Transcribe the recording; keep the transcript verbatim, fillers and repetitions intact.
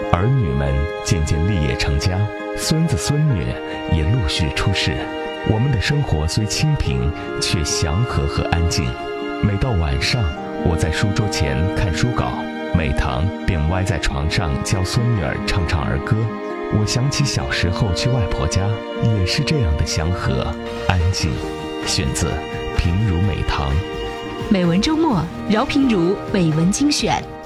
儿女们渐渐立业成家，孙子孙女也陆续出世。我们的生活虽清贫，却祥和和安静。每到晚上，我在书桌前看书稿，美棠便歪在床上教孙女儿唱唱儿歌。我想起小时候去外婆家，也是这样的祥和安静。选自平如美棠。 美文周末，饶平如美文精选。